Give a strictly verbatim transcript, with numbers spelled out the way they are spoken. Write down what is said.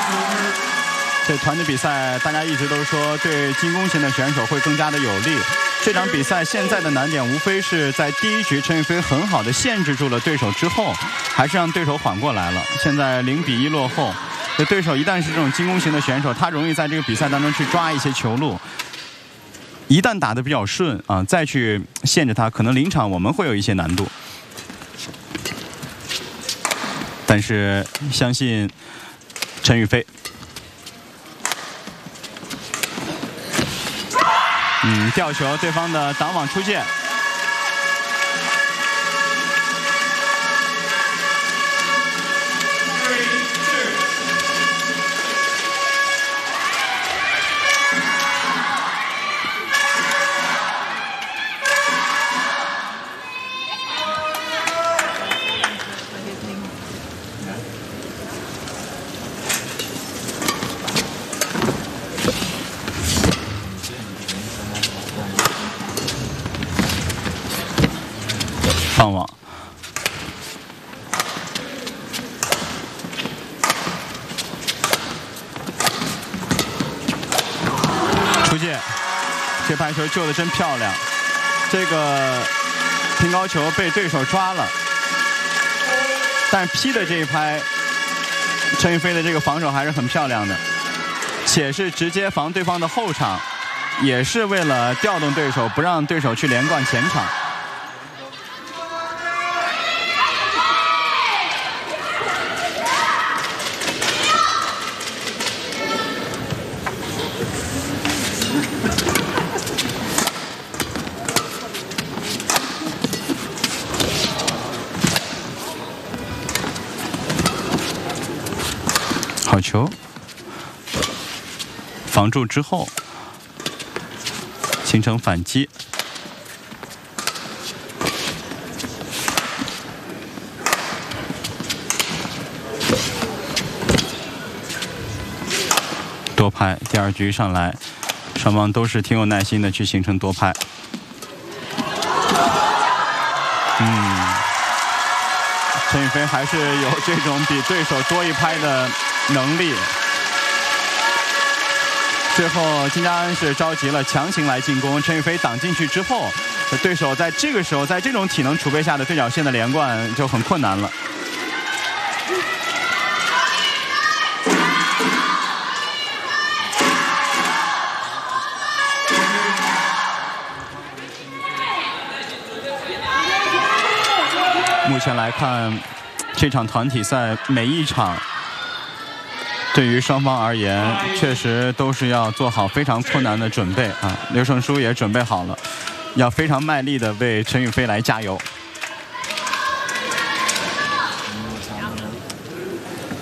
这团体比赛，大家一直都说对进攻型的选手会更加的有利。这场比赛现在的难点无非是在第一局陈雨菲很好的限制住了对手之后，还是让对手缓过来了。现在零比一落后，这对手一旦是这种进攻型的选手，他容易在这个比赛当中去抓一些球路。一旦打得比较顺啊，再去限制他，可能临场我们会有一些难度。但是相信陈雨菲。嗯，吊球，对方的挡网出界。放网，出界，这拍球救得真漂亮。这个平高球被对手抓了，但劈的这一拍，陈雨菲的这个防守还是很漂亮的，且是直接防对方的后场，也是为了调动对手，不让对手去连贯前场。好球，防住之后，形成反击。多拍，第二局上来，双方都是挺有耐心的去形成多拍。嗯，陈雨菲还是有这种比对手多一拍的能力。最后金家恩是着急了，强行来进攻，陈雨菲挡进去之后，对手在这个时候在这种体能储备下的对角线的连贯就很困难了。目前来看，这场团体赛每一场对于双方而言，确实都是要做好非常困难的准备啊。刘胜书也准备好了，要非常卖力的为陈雨菲来加油。